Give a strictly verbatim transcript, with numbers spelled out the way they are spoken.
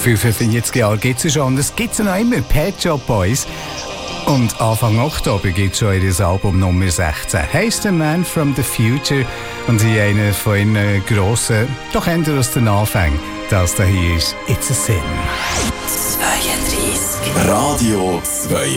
fünfundvierzig Jahre gibt es schon und es gibt es noch immer, Pet Shop Boys. Und Anfang Oktober gibt es schon ihr Album Nummer sechzehn. Heisst The Man from the Future und sie einer von ihren grossen, doch eher aus den Anfängen. Das hier ist It's a Sin. zweiunddreißig. Radio zwei.